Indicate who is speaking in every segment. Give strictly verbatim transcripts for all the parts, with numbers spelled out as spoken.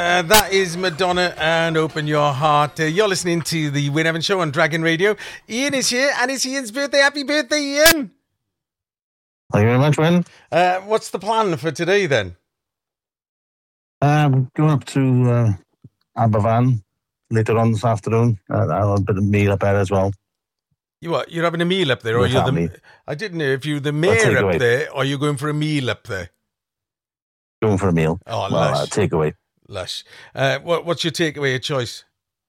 Speaker 1: Uh, that is Madonna and Open Your Heart. Uh, you're listening to the Wayne Evans Show on Dragon Radio. Ian is here, and it's Ian's birthday. Happy birthday, Ian!
Speaker 2: Thank you very much, Wayne.
Speaker 1: Uh, what's the plan for today, then?
Speaker 2: Um, going up to uh, Aberfan later on this afternoon. Uh, I'll have a bit of meal up there as well.
Speaker 1: You what? You're having a meal up there, or
Speaker 2: With
Speaker 1: you're
Speaker 2: family.
Speaker 1: the? I didn't know if you're the mayor up
Speaker 2: away.
Speaker 1: there, or you're going for a meal up there.
Speaker 2: Going for a meal.
Speaker 1: Oh,
Speaker 2: well, uh,
Speaker 1: lush.
Speaker 2: takeaway.
Speaker 1: Lush. Uh, what, what's your takeaway of choice?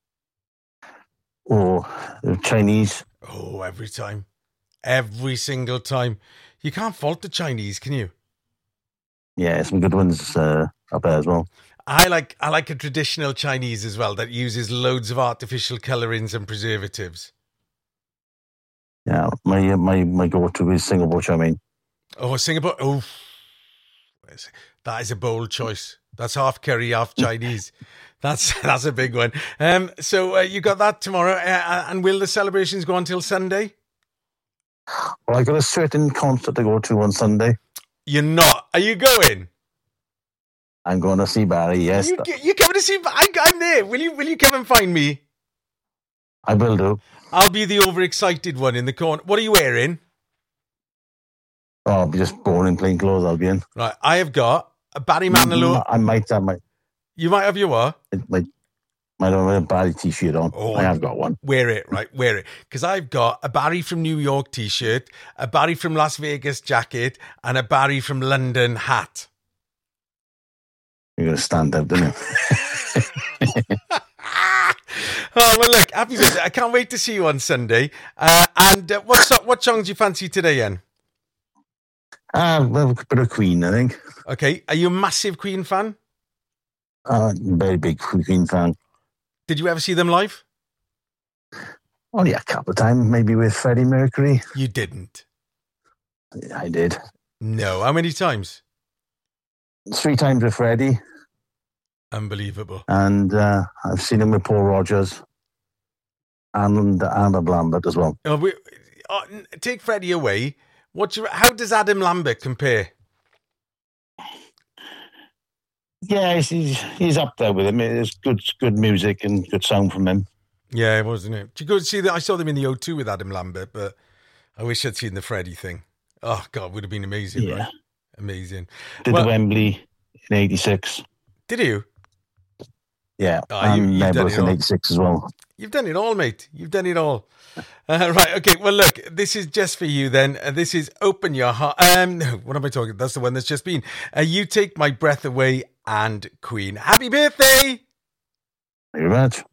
Speaker 2: Or uh, Chinese.
Speaker 1: Oh, every time. Every single time. You can't fault the Chinese, can you?
Speaker 2: Yeah, some good ones uh, up there as well.
Speaker 1: I like I like a traditional Chinese as well that uses loads of artificial colorings and preservatives.
Speaker 2: Yeah, my uh, my my go-to is Singapore chow mein.
Speaker 1: Oh, Singapore. Oh, that is a bold choice. That's half curry, half Chinese. That's that's a big one. Um, so uh, you got that tomorrow, uh, and will the celebrations go on till Sunday?
Speaker 2: Well, I got a certain concert to go to on Sunday.
Speaker 1: You're not. Are you going?
Speaker 2: I'm going to see Barry. Yes,
Speaker 1: You you coming to see? I, I'm there. Will you will you come and find me?
Speaker 2: I will do.
Speaker 1: I'll be the overexcited one in the corner. What are you wearing?
Speaker 2: Oh, I'll be just boring plain clothes. I'll be in.
Speaker 1: Right, I have got a Barry Manilow.
Speaker 2: I might have my.
Speaker 1: You might have your what?
Speaker 2: my I don't have a Barry t-shirt on.
Speaker 1: Oh,
Speaker 2: I have got one.
Speaker 1: Wear it, right? Wear it. Because I've got a Barry from New York t-shirt, a Barry from Las Vegas jacket, and a Barry from London hat.
Speaker 2: You're going to stand out, don't you?
Speaker 1: Oh, well, look, happy birthday. I can't wait to see you on Sunday. Uh, and uh, what, so- what songs do you fancy today, Ian?
Speaker 2: Uh, well, a bit of Queen, I think.
Speaker 1: Okay, are you a massive Queen fan?
Speaker 2: Uh, very big Queen fan.
Speaker 1: Did you ever see them live?
Speaker 2: Only a couple of times, maybe with Freddie Mercury.
Speaker 1: You didn't.
Speaker 2: I did.
Speaker 1: No. How many times?
Speaker 2: Three times with Freddie.
Speaker 1: Unbelievable.
Speaker 2: And uh, I've seen him with Paul Rogers and Adam Lambert as well.
Speaker 1: Oh, we, oh, take Freddie away. What's your, how does Adam Lambert compare?
Speaker 2: Yeah, he's, he's he's up there with him. It's good good music and good sound from him.
Speaker 1: Yeah, wasn't it? Did you go see that? I saw them in the O two with Adam Lambert, but I wish I'd seen the Freddie thing. Oh, God, would have been amazing,
Speaker 2: Yeah.
Speaker 1: right? Amazing.
Speaker 2: Did
Speaker 1: Well-
Speaker 2: the Wembley in eighty-six.
Speaker 1: Did you?
Speaker 2: Yeah,
Speaker 1: Oh, you-
Speaker 2: and
Speaker 1: you've done
Speaker 2: Nebulous
Speaker 1: it
Speaker 2: in
Speaker 1: all.
Speaker 2: eighty-six as well.
Speaker 1: You've done it all, mate. You've done it all. Uh, right, okay. Well, look, this is just for you then. Uh, this is Open Your Heart. Um, no, what am I talking? That's the one that's just been. Uh, you Take My Breath Away and Queen. Happy birthday!
Speaker 2: Thank you very much.